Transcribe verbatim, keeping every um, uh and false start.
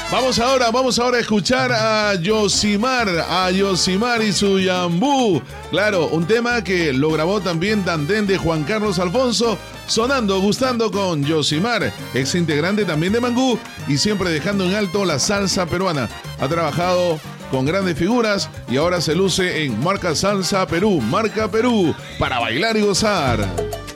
Vamos ahora, vamos ahora a escuchar a Yosimar, a Yosimar y su Yambú. Claro, un tema que lo grabó también Tandem de Juan Carlos Alfonso, sonando, gustando con Yosimar, ex integrante también de Mangú y siempre dejando en alto la salsa peruana. Ha trabajado con grandes figuras y ahora se luce en Marca Salsa Perú, Marca Perú, para bailar y gozar.